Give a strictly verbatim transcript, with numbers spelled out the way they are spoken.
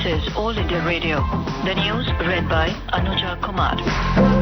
is All India Radio. The news read by Anuja Kumar.